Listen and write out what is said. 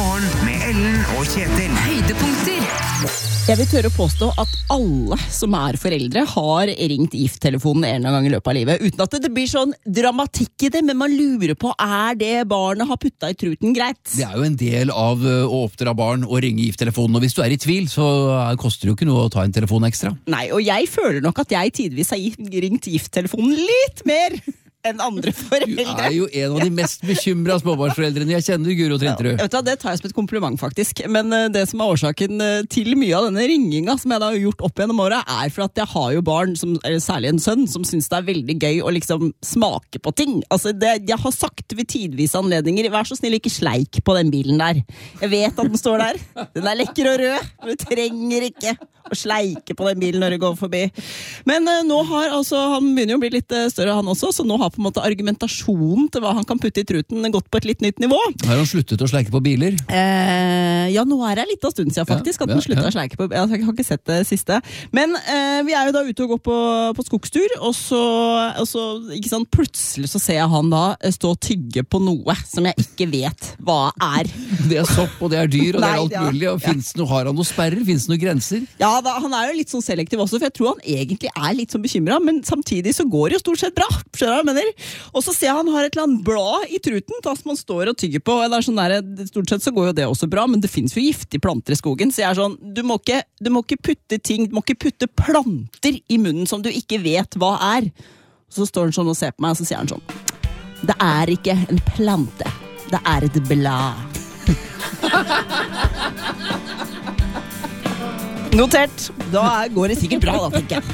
Morgen med Ellen og Kjetil. Høydepunkter. Jeg vil tørre å påstå at alle som er foreldre har ringt gifttelefonen en eller annen gang i løpet av livet, uten at det blir sånn dramatikk i det, men man lurer på, er det barnet har puttet i truten greit? Det er jo en del av å oppdra barn og ringe gifttelefonen, og hvis du er i tvil, så koster det jo ikke noe å ta en telefon ekstra. Nei, og jeg føler nok at jeg tidvis har ringt gifttelefonen litt mer enn andre foreldre. Du er jo en av de mest bekymrede småbarnsforeldrene jeg kjenner, Guro Trinterud. Ja, vet du, det tar jeg som et kompliment faktisk, men det som er årsaken til mye av denne ringinga som jeg da har gjort opp gjennom året, er for at jeg har jo barn, særlig en sønn, som synes det er veldig gøy å liksom smake på ting. Altså, jeg har sagt ved tidvis anledninger, vær så snill, ikke sleik på den bilen der. Jeg vet at den står der. Den er lekker og rød, men du trenger ikke å sleike på den bilen når du går forbi. Men nå har han begynner jo å bli litt større han også, så nå har på en måte argumentasjonen til hva han kan putte i truten gått på et litt nytt nivå. Har han sluttet å sleike på biler? Ja, nå er det litt av stund siden faktisk, at han sluttet å sleike på. Jeg har ikke sett det siste. Men vi er jo da ute og går på skogstur, og så ikke sant, plutselig så ser jeg han da stå og tygge på noe som jeg ikke vet hva er. Det er sopp, og det er dyr, og det er alt mulig. Og har han noen sperrer? Finnes det noen grenser? Ja, han er jo litt sånn selektiv også, for jeg tror han egentlig er litt sånn bekymret, men samtidig så går det jo stort sett bra, skjønner du hva jeg mener? Og så ser jeg han har et eller annet blad i truten, da, som han står og tygger på, og det er sånn der, stort sett så går jo det også bra, men det finnes jo giftige planter i skogen, så jeg er sånn, du må ikke putte planter i munnen som du ikke vet hva er. Så står han sånn og ser på meg, og så sier han sånn, det er ikke en plante, det er et blad. Notert. Da går det sikkert bra da, tenker jeg.